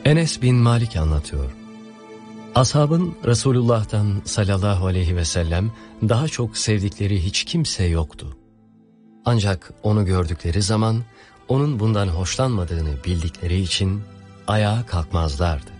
Enes bin Malik anlatıyor. Ashabın Resulullah'tan sallallahu aleyhi ve sellem daha çok sevdikleri hiç kimse yoktu. Ancak onu gördükleri zaman onun bundan hoşlanmadığını bildikleri için ayağa kalkmazlardı.